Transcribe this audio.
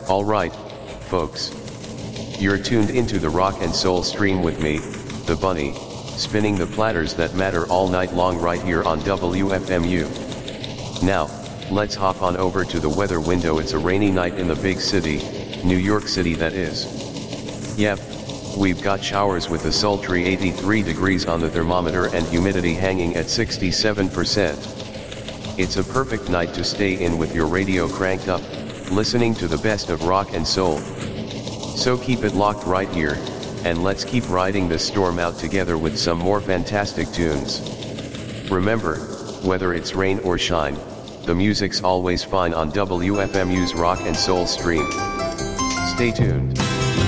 Alright, folks. You're tuned into the rock and soul stream with me, the Bunny, spinning the platters that matter all night long right here on WFMU. Now, let's hop on over to the weather window. It's a rainy night in the big city, New York City that is. Yep, we've got showers with a sultry 83 degrees on the thermometer and humidity hanging at 67%. It's a perfect night to stay in with your radio cranked up, listening to the best of rock and soul. So keep it locked right here, and let's keep riding this storm out together with some more fantastic tunes. Remember, whether it's rain or shine, the music's always fine on WFMU's Rock and Soul stream. Stay tuned.